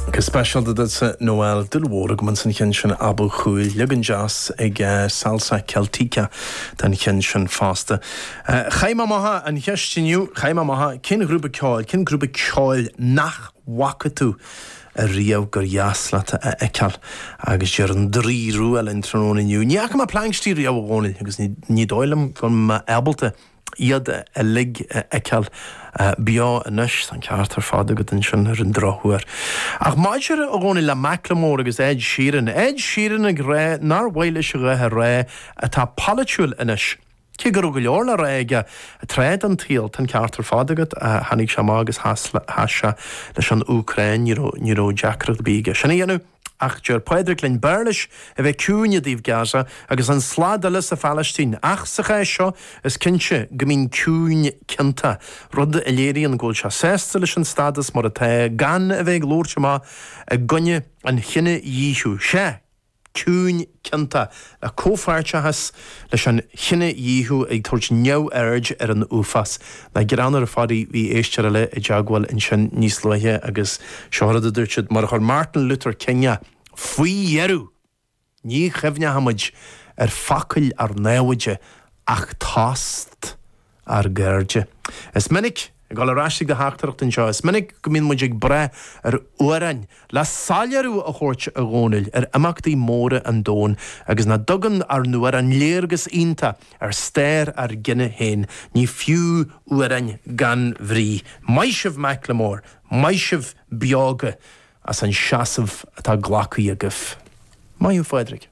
Special dat Noel Dilworg man sin sin Abu Chuil Lugan Jazz ag salsa Celtica dan sin faste. Chaima maha an hestiniu chaima maha kin grúpa ceáil nach wakatu a riaw gur jaslata a ecal agus gur an drí rúil in tróniniu. Níach ma plankstí riaw gónil agus ní dóilem gon ma ebelte iad a lig ecal bia a nus san ceartar fada go den sin ar an drochuair. Ach maidir a gónil le Macklemore agus Ed Sheeran ag ré nar bhaile se ré atá palachúil inis. Ci gur go leor le réige a tréad an tíal tan ceartar fádagat a hanig sem agus hasise leis an Ukraine ní ró Jackrat bíige. Sinna dhéanú ach dúir Pedric Lynn Berlish a bheith cúne díobh Gaza agus an sládalas a Palestine. Ach sa ché seo is cinse go mín cún cinnta. Rud a léiríon ggóil se sésta leis an stadas mar a té gan a bheith glóirte má a gunne an chinne díthú. Sé cún cinnta a cófáirte has leis an chinne díthú ag tuairt neu aird ar an úfas. Na gránar a fadaí bhí éistear le i deagháil in sin níos luithe agus seoradh a dúirtead mar chuir Martin Luther King faoi dhearú ní chefne hamid ar facail ar néhaide ach tást ar gairdde. Is minic gáil arásig de háachtarach den seo, is minic go mín muid ag bre ar uairain le sáilearú a chóirt a gcónail ar amachtaí móra an dón agus na dogan ar nuair an léargus ionta ar stéir ar ginne héin ní fiú uairain gan bhrí. Maisibh Macklemore, maisibh beaga as an seasamh atá ghlacaí agah. Maiú Frederick.